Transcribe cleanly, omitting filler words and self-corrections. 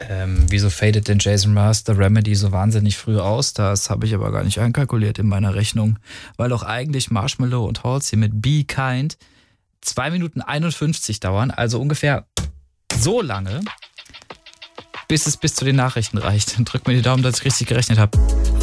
Wieso fadet denn Jason Mraz The Remedy so wahnsinnig früh aus? Das habe ich aber gar nicht einkalkuliert in meiner Rechnung. Weil doch eigentlich Marshmello und Halsey mit Be Kind 2 Minuten 51 dauern. Also ungefähr so lange, bis es bis zu den Nachrichten reicht. Drückt mir die Daumen, dass ich richtig gerechnet habe.